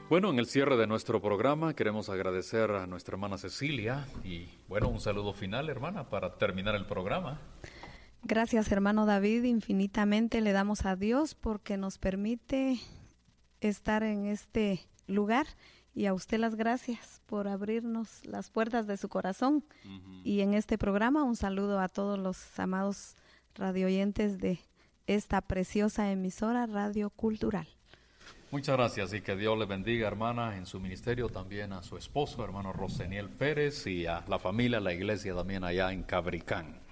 Bueno, en el cierre de nuestro programa queremos agradecer a nuestra hermana Cecilia y, bueno, un saludo final, hermana, para terminar el programa. Gracias, hermano David, infinitamente le damos a Dios porque nos permite estar en este lugar y a usted las gracias por abrirnos las puertas de su corazón. Y en este programa un saludo a todos los amados radioyentes de esta preciosa emisora Radio Cultural. Muchas gracias y que Dios le bendiga, hermana, en su ministerio, también a su esposo, hermano Roseniel Pérez, y a la familia, la iglesia también allá en Cabricán.